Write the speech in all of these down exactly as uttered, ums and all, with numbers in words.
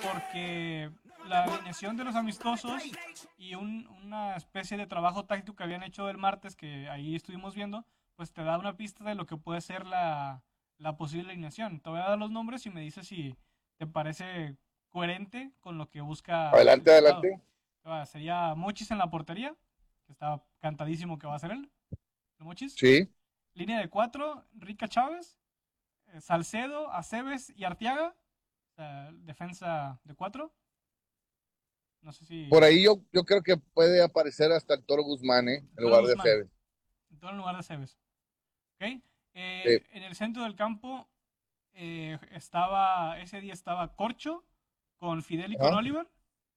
porque la alineación de los amistosos y un- una especie de trabajo táctico que habían hecho el martes, que ahí estuvimos viendo, pues te da una pista de lo que puede ser la, la posible alineación. Te voy a dar los nombres y me dices si te parece coherente con lo que busca el Adelante, teclado. adelante. Va, sería Mochis en la portería, que está cantadísimo que va a ser él, el Mochis. Sí, Línea de cuatro, Rica Chávez, eh, Salcedo, Aceves y Arteaga. O sea, defensa de cuatro. No sé por si. ahí yo, yo creo que puede aparecer hasta el Toro Guzmán, ¿eh? En Toro lugar de Guzmán, Febe. en todo el lugar de Aceves. ¿Ok? Sí. Eh, en el centro del campo eh, estaba, ese día estaba Corcho con Fidel y con Ajá. Oliver.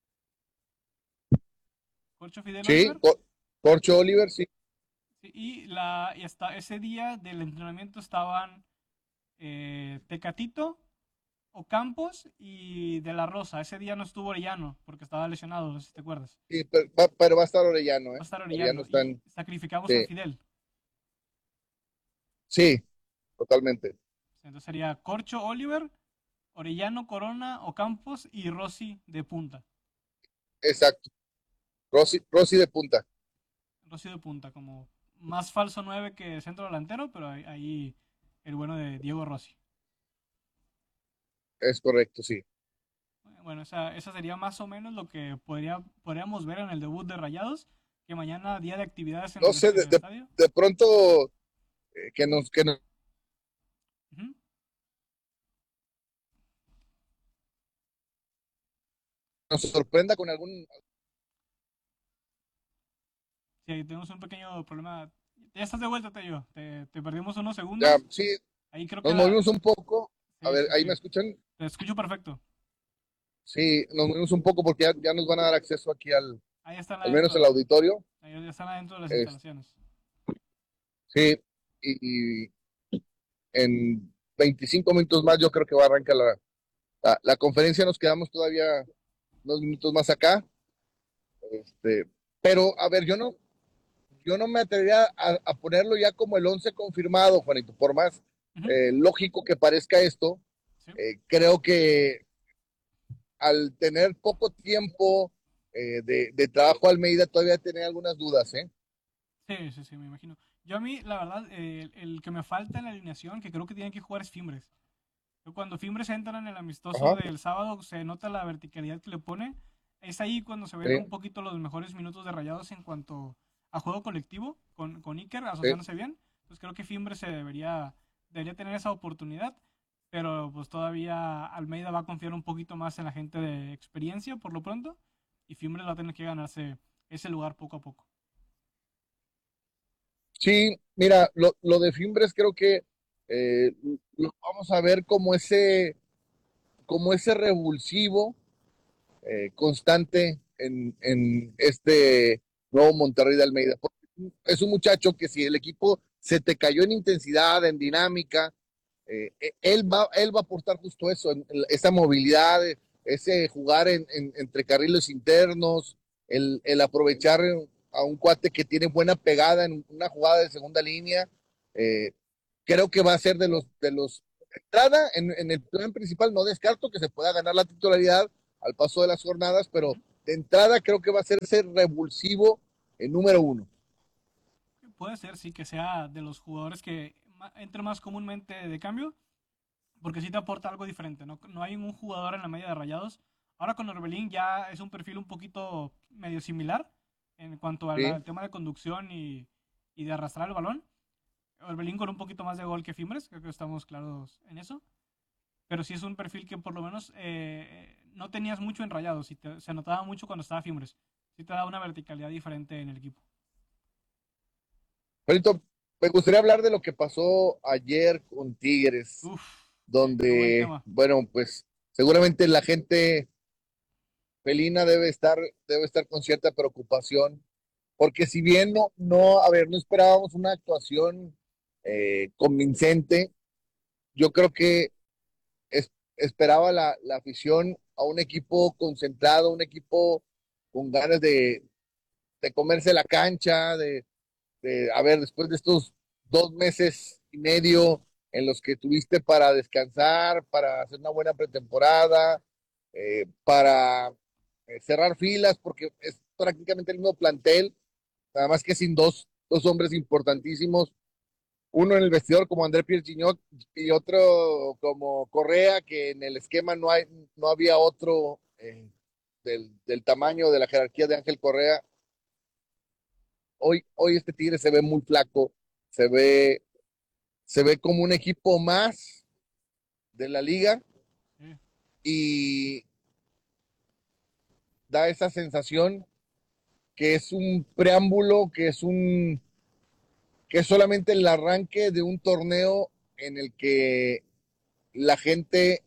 Corcho, Fidel, Sí, Oliver. Co- Corcho Oliver, sí. Sí, y la, y hasta ese día del entrenamiento estaban eh, Tecatito, Ocampos y De La Rosa. Ese día no estuvo Orellano porque estaba lesionado, no sé si te acuerdas. Sí, pero va, pero va a estar Orellano, Va a ¿eh? estar Orellano Orellano está y en... sacrificamos a Sí, Fidel. sí, totalmente. Entonces sería Corcho, Oliver, Orellano, Corona, Ocampos y Rossi de punta. Exacto. Rossi, Rossi de punta. Rossi de punta, como más falso nueve que centro delantero, pero ahí, ahí el bueno de Diego Rossi. Es correcto, sí. Bueno, esa, esa sería más o menos lo que podría, podríamos ver en el debut de Rayados, que mañana día de actividades en No el, sé, en de, el de, estadio. de pronto eh, que nos, que nos Ujú. nos sorprenda con algún... Sí, tenemos un pequeño problema. Ya estás de vuelta, Tello. Te, te perdimos unos Ya, segundos. sí, Ahí creo que nos la... movimos un poco. A Sí, ver, sí, ahí me sí. escuchan. Te escucho perfecto. Sí, nos movimos un poco porque ya, ya nos van a dar acceso aquí al, Ahí están al menos adentro. el auditorio. Ahí ya están adentro de las Eh, instalaciones. sí, y, y en veinticinco minutos más yo creo que va a arrancar la, la, la conferencia. Nos quedamos todavía unos minutos más acá. Este, pero, a ver, yo no, yo no me atrevería a, a ponerlo ya como el once confirmado, Juanito, por más Ujú. eh, lógico que parezca esto. Sí. Eh, creo que al tener poco tiempo eh, de, de, trabajo Almeida todavía tiene algunas dudas, ¿eh? Sí, sí, sí, me imagino. Yo a mí, la verdad, eh, el, el que me falta en la alineación, que creo que tienen que jugar es Fimbres. Yo cuando Fimbres entra en el amistoso Ajá, del sábado, se nota la verticalidad que le pone. Es ahí cuando se ven un sí, poquito los mejores minutos de Rayados en cuanto a juego colectivo con, con Iker, sí. asociándose bien. Pues creo que Fimbres se debería, debería tener esa oportunidad, pero pues todavía Almeida va a confiar un poquito más en la gente de experiencia por lo pronto, y Fimbres va a tener que ganarse ese lugar poco a poco. Sí, mira, lo, lo de Fimbres creo que eh, lo vamos a ver como ese, como ese revulsivo eh, constante en, en este nuevo Monterrey de Almeida. Porque es un muchacho que si el equipo se te cayó en intensidad, en dinámica, eh, él, va, él va a aportar justo eso, en, en esa movilidad, ese jugar en, en, entre carriles internos, el, el, aprovechar a un cuate que tiene buena pegada en una jugada de segunda línea. Eh, creo que va a ser de los, de los entrada en, en, el plan principal. No descarto que se pueda ganar la titularidad al paso de las jornadas, pero Ujú. de entrada creo que va a ser ese revulsivo en número uno. Puede ser, sí, que sea de los jugadores que ma- entre más comúnmente de cambio, porque sí te aporta algo diferente, ¿no? No hay un jugador en la media de Rayados. Ahora con Orbelín ya es un perfil un poquito medio similar en cuanto al, ¿Sí? al tema de conducción y, y de arrastrar el balón. Orbelín con un poquito más de gol que Fimbres, creo que estamos claros en eso. Pero sí es un perfil que por lo menos eh, no tenías mucho en Rayados y te- se notaba mucho cuando estaba Fimbres. Sí te da una verticalidad diferente en el equipo. Perito, me gustaría hablar de lo que pasó ayer con Tigres, Uf, qué, qué buen donde, tema. bueno, pues seguramente la gente felina debe estar, debe estar con cierta preocupación, porque si bien no, no, a ver, no esperábamos una actuación eh, convincente, yo creo que es, esperaba la, la afición a un equipo concentrado, un equipo con ganas de, de comerse la cancha, de, de, a ver, después de estos dos meses y medio en los que tuviste para descansar, para hacer una buena pretemporada, eh, para eh, cerrar filas, porque es prácticamente el mismo plantel, nada más que sin dos, dos hombres importantísimos, uno en el vestidor como André Pierre Gignac y otro como Correa, que en el esquema no, hay, no había otro eh, del, del tamaño de la jerarquía de Ángel Correa. Hoy, hoy este Tigre se ve muy flaco, se ve, se ve como un equipo más de la liga Sí. y da esa sensación que es un preámbulo, que es un que es solamente el arranque de un torneo en el que la gente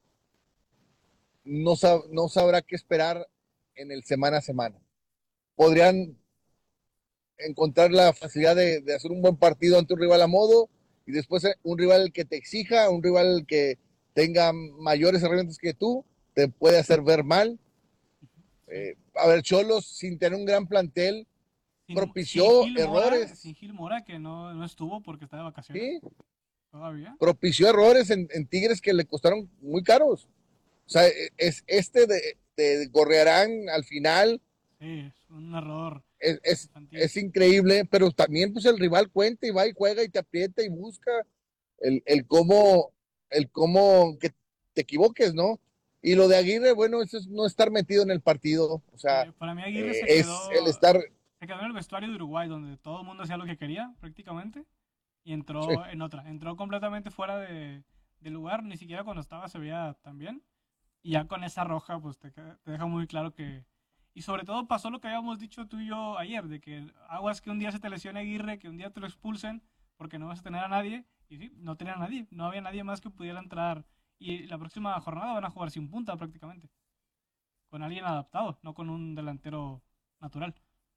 no, sab no sabrá qué esperar en el semana a semana. Podrían encontrar la facilidad de, de hacer un buen partido ante un rival a modo y después un rival que te exija, un rival que tenga mayores herramientas que tú, te puede hacer ver mal. Sí. Eh, a ver, Cholos, sin tener un gran plantel, Sin, sin propició Gil Mora, sin errores, Gil Mora, que no, no estuvo porque está de vacaciones ¿sí? todavía. Propició errores en, en Tigres que le costaron muy caros. O sea, es este de, de Gorrearán al final Sí, es un error es, es, infantil. es increíble, pero también pues el rival cuenta y va y juega y te aprieta y busca el, el cómo, el cómo que te equivoques, ¿no? Y lo de Aguirre, bueno, eso es no estar metido en el partido, o sea, Sí, para mí Aguirre eh, se es el quedó, estar, se quedó en el vestuario de Uruguay, donde todo el mundo hacía lo que quería, prácticamente, y sí, entró en otra. Entró completamente fuera de, de lugar, ni siquiera cuando estaba se veía tan bien. Y ya con esa roja, pues te, queda- te deja muy claro que... Y sobre todo pasó lo que habíamos dicho tú y yo ayer, de que aguas que un día se te lesione Aguirre, que un día te lo expulsen, porque no vas a tener a nadie. Y sí, no tenía a nadie, no había nadie más que pudiera entrar. Y la próxima jornada van a jugar sin punta prácticamente, con alguien adaptado, no con un delantero natural.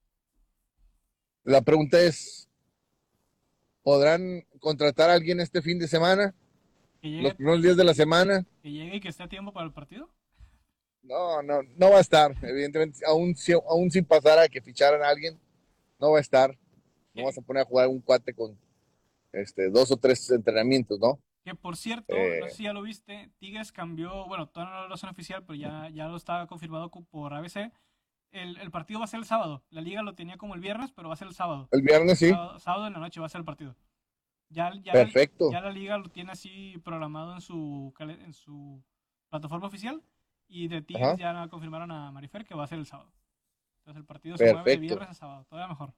la pregunta es, ¿podrán contratar a alguien este fin de semana? Que Los llegue, primeros días de la semana, que llegue y que esté a tiempo para el partido. no, no, no va a estar, evidentemente, aún, si- aún sin pasar a que ficharan a alguien, no va a estar, no vas Que, a poner a jugar un cuate con este, dos o tres entrenamientos, ¿no? que por cierto, no sé Eh, si ya lo viste, Tigres cambió, bueno, todavía no lo hacen oficial, pero ya, ya lo está confirmado co- por A B C. El, el partido va a ser el sábado. La liga lo tenía como el viernes, pero va a ser el sábado. el viernes sí, Sábado, sábado en la noche va a ser el partido. Ya, ya, la, perfecto. ya la liga lo tiene así programado en su, cale- en su plataforma oficial. Y de Tigres Ajá, ya confirmaron a Marifer que va a ser el sábado. Entonces el partido se mueve de perfecto. viernes a sábado. Todavía mejor.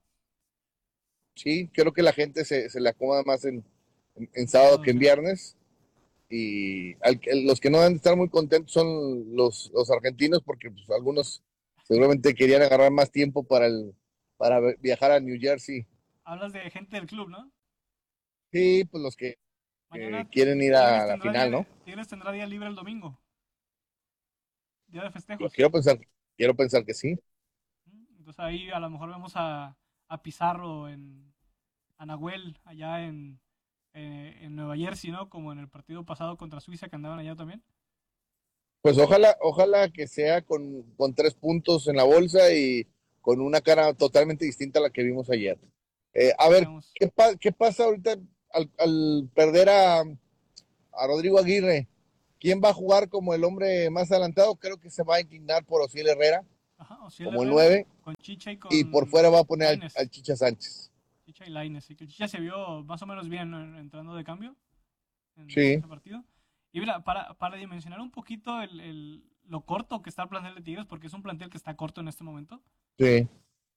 Sí, creo que la gente se, se le acomoda más en, en, en El sábado sábado, que en sí. viernes. Y al, los que no deben estar muy contentos son los, los argentinos, porque pues, algunos seguramente querían agarrar más tiempo para, el, para viajar a New Jersey. Hablas de gente del club, ¿no? Sí, pues los que, que Mañana quieren ir Tigres a la tendrá día, final, de- ¿no? Tigres tendrá día libre el domingo. Día de Yo festejos. quiero pensar, quiero pensar que sí. Entonces ahí a lo mejor vemos a, a Pizarro en a Nahuel allá en, eh, en Nueva Jersey, ¿no? Como en el partido pasado contra Suiza que andaban allá también. Pues ojalá, ojalá que sea con, con tres puntos en la bolsa y con una cara totalmente distinta a la que vimos ayer. Eh, a ver, Esperemos. ¿qué, pa- qué pasa ahorita al, al perder a, a Rodrigo Aguirre? ¿Quién va a jugar como el hombre más adelantado? Creo que se va a inclinar por Osiel Herrera Ajá, Osiel como el Herrera nueve con Chicha y y por con fuera va a poner al, Laines. al Chicha Sánchez. Chicha y Laines. Y que Chicha se vio más o menos bien, ¿no? Entrando de cambio en Sí, ese partido. Y mira, para, para dimensionar un poquito el, el- lo corto que está el plantel de Tigres, porque es un plantel que está corto en este momento. sí.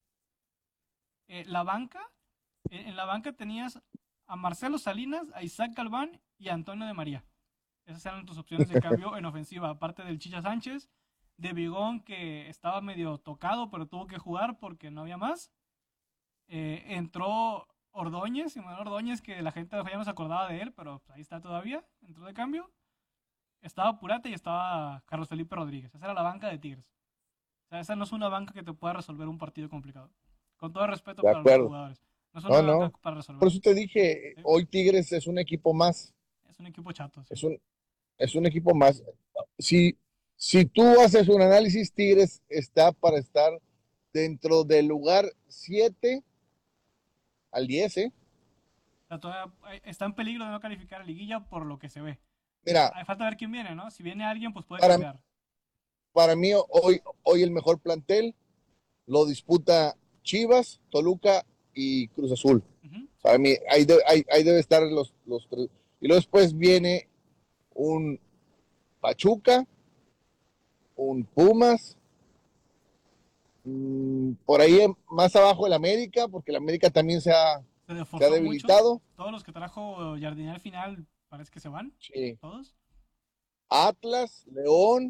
Eh, la banca, en, en la banca tenías a Marcelo Salinas, a Isaac Galván y a Antonio de María. Esas eran tus opciones de cambio en ofensiva, aparte del Chicha Sánchez, de Bigón que estaba medio tocado, pero tuvo que jugar porque no había más. Eh, entró Ordóñez, Simón Ordóñez, que la gente ya no se acordaba de él, pero pues, ahí está todavía, entró de cambio. Estaba Purate y estaba Carlos Felipe Rodríguez. Esa era la banca de Tigres. O sea, esa no es una banca que te pueda resolver un partido complicado. Con todo el respeto De para los acuerdo. jugadores. No es una No, banca no. para Por resolver. eso te dije, ¿Sí? hoy Tigres es un equipo más. Es un equipo chato, sí. Es un, es un equipo más. Si, si tú haces un análisis, Tigres está para estar dentro del lugar siete al diez, ¿eh? O sea, todavía hay- está en peligro de no calificar a liguilla por lo que se ve. Mira, Hay falta ver quién viene, ¿no? Si viene alguien, pues puede para, cambiar. para mí hoy, hoy el mejor plantel lo disputa Chivas, Toluca y Cruz Azul. Ujú, Para sí. mí ahí, de, ahí, ahí debe estar los, los tres. Y luego después viene un Pachuca, un Pumas, mmm, por ahí más abajo el América, porque el América también se ha, Se se ha reforzó mucho. debilitado. Todos los que trajo Jardine al final parece que se van. Sí. Todos. Atlas, León,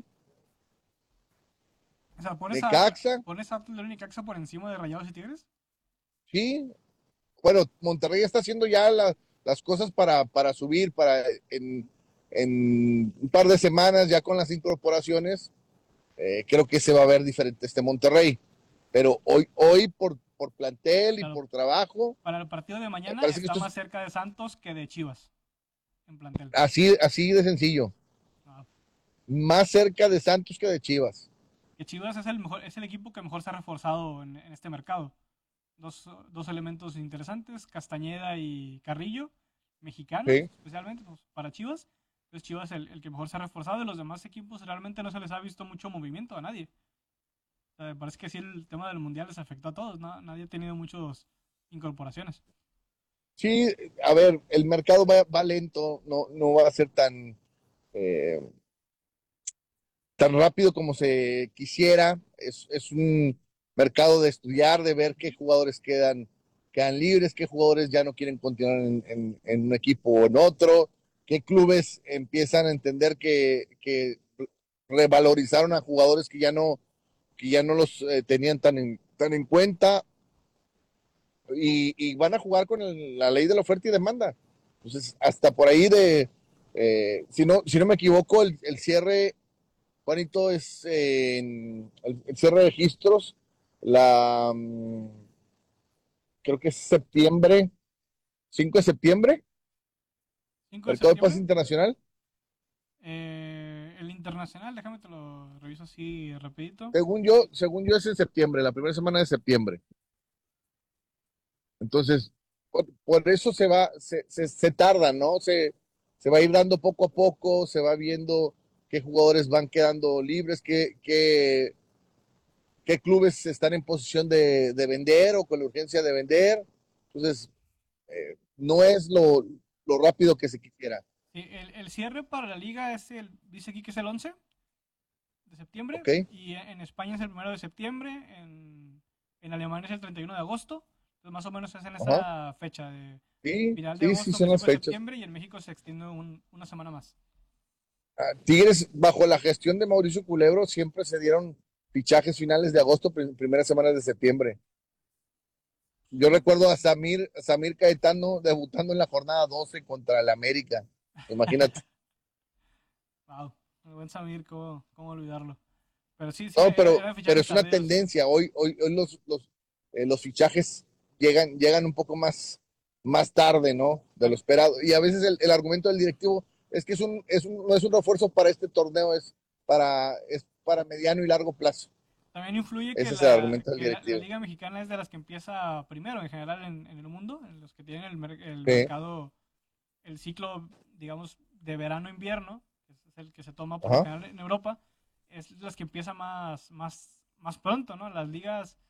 O sea, pones a, Necaxa, pones a Atlas, León y Caxa por encima de Rayados y Tigres. sí. Bueno, Monterrey está haciendo ya la, las cosas para, para subir, para en, en, un par de semanas ya con las incorporaciones, eh, creo que se va a ver diferente este Monterrey. Pero hoy, hoy por, por plantel y Claro. por trabajo, Para el partido de me mañana parece que está esto más es cerca de Santos que de Chivas en plantel. así, así de sencillo. Ah, Más cerca de Santos que de Chivas. que Chivas es el mejor, es el equipo que mejor se ha reforzado en, en este mercado. Dos, dos elementos interesantes, Castañeda y Carrillo, mexicanos, Sí, especialmente pues, para Chivas. Entonces Chivas el, el que mejor se ha reforzado, y los demás equipos realmente no se les ha visto mucho movimiento a nadie. O sea, me parece que sí el tema del mundial les afectó a todos, ¿no? Nadie ha tenido muchas incorporaciones. sí, a ver, el mercado va, va lento, no, no va a ser tan, eh, tan rápido como se quisiera. Es, es un mercado de estudiar, de ver qué Ujú. jugadores quedan, quedan libres, qué jugadores ya no quieren continuar en, en, en un equipo o en otro, qué clubes empiezan a entender que, que revalorizaron a jugadores que ya no, que ya no los eh, tenían tan en, tan en cuenta y, y, van a jugar con el, la ley de la oferta y demanda. Entonces, hasta por ahí de, eh, si, no, si no me equivoco, el, el cierre Juanito, es eh, en el, el cierre de registros, la um, creo que es septiembre, cinco de septiembre, cinco de mercado de paz septiembre. internacional. Eh, el internacional, déjame te lo reviso así rapidito. Según yo, según yo es en septiembre, la primera semana de septiembre. Entonces, por, por eso se va, se, se, se tarda, ¿no? Se, se va a ir dando poco a poco, se va viendo qué jugadores van quedando libres, qué, qué, qué clubes están en posición de, de vender o con la urgencia de vender. Entonces, eh, no es lo, lo, rápido que se quisiera. Sí, el, el cierre para la liga es el, dice aquí que es el once de septiembre, ¿Ok? y en España es el primero de septiembre, en, en Alemania es el treinta y uno de agosto, entonces más o menos es en Ajá. esa fecha de Sí, final de sí, sí, agosto, son las principio de fechas. septiembre, y en México se extiende un- una semana más. Ah, Tigres, bajo la gestión de Mauricio Culebro, siempre se dieron fichajes finales de agosto, prim- primeras semanas de septiembre. Yo Sí, recuerdo a Samir, Samir Caetano debutando en la jornada doce contra el América. Imagínate. wow, el buen Samir, ¿cómo, cómo olvidarlo? Pero sí, sí, No, era- pero, eran pero fichajes es una tardíos. tendencia. Hoy, hoy, hoy los, los, eh, los fichajes llegan, llegan un poco más, más tarde, ¿no? De lo Tam- esperado. Y a veces el, el argumento del directivo es que es un, es un, no es un refuerzo para este torneo, es para, es para mediano y largo plazo. También influye que Ese es el la, argumento del que la, la directivo. Liga Mexicana es de las que empieza primero en general en, en el mundo, en los que tienen el, mer- el Sí, mercado, el ciclo, digamos, de verano-invierno, que es el que se toma por lo ajá, general en Europa, es las que empieza más, más, más pronto, ¿no? Las ligas